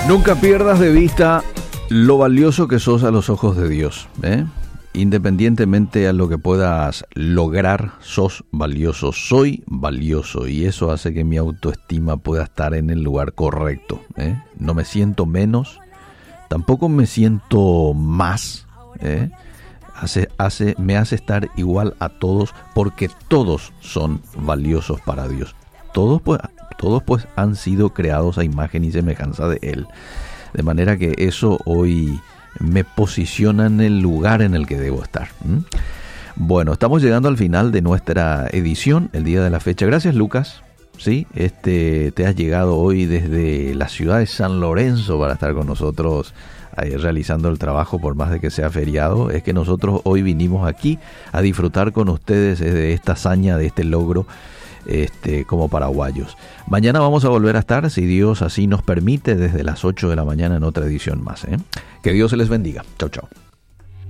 Nunca pierdas de vista lo valioso que sos a los ojos de Dios, ¿eh? Independientemente a lo que puedas lograr, sos valioso, soy valioso, y eso hace que mi autoestima pueda estar en el lugar correcto, ¿eh? No me siento menos, tampoco me siento más, ¿eh? Me hace estar igual a todos, porque todos son valiosos para Dios. Todos pues han sido creados a imagen y semejanza de Él. De manera que eso hoy me posiciona en el lugar en el que debo estar. Bueno, estamos llegando al final de nuestra edición, el día de la fecha. Gracias, Lucas. Sí, te has llegado hoy desde la ciudad de San Lorenzo para estar con nosotros ahí realizando el trabajo, por más de que sea feriado. Es que nosotros hoy vinimos aquí a disfrutar con ustedes de esta hazaña, de este logro, como paraguayos. Mañana vamos a volver a estar, si Dios así nos permite, desde las 8 de la mañana en otra edición más, ¿eh? Que Dios se les bendiga. Chau, chau.